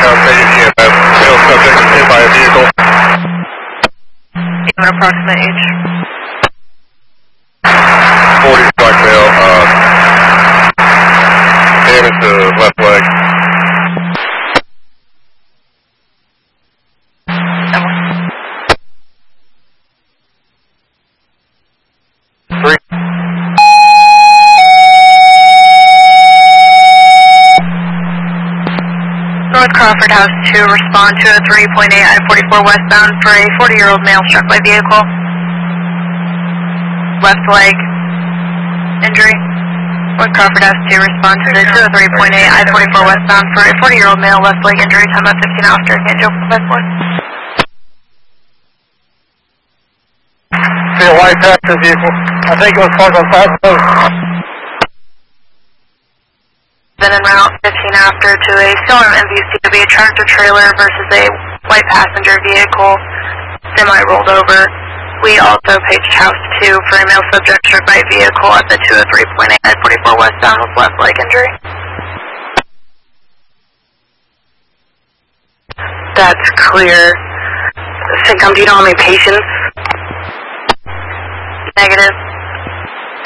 Male subject is hit by a vehicle. What approximate age? 40 black male, damage to left leg. North Crawford House 2, respond to a 3.8 I-44 westbound for a 40-year-old male struck by vehicle. Left leg injury. North Crawford House 2, respond to the 203.8 I-44 westbound for a 40-year-old male left leg injury, time at 15 after, Angel from Bedford. See a white taxi vehicle. I think it was parked on South Coast. Then en route 15 after to a similar MVCW tractor trailer versus a white passenger vehicle, semi rolled over. We also paged House 2 for a male subject struck by vehicle at the 203.8 I-44 westbound with left leg injury. That's clear. CENTCOM, do you know how many patients? Negative.